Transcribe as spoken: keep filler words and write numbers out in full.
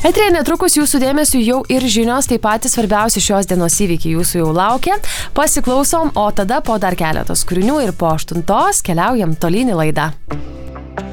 Eteryje netrukus jūsų dėmesiu jau ir žinios, tai patys svarbiausi šios dienos įvykiai jūsų jau laukia. Pasiklausom, o tada po dar keletos kūrinių ir po aštuntos keliaujam tolyn į laidą.